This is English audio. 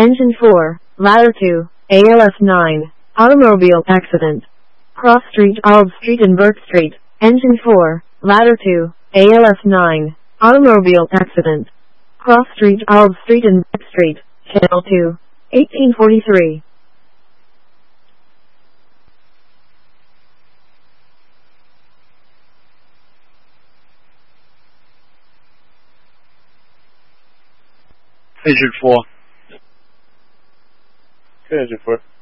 Engine 4, Ladder 2, ALF 9, automobile accident. Cross Street, Arld Street and Burke Street. Engine 4, Ladder 2, ALF 9, automobile accident. Cross Street, Arld Street and Burke Street. Channel 2, 1843. Engine 4. Engine 4.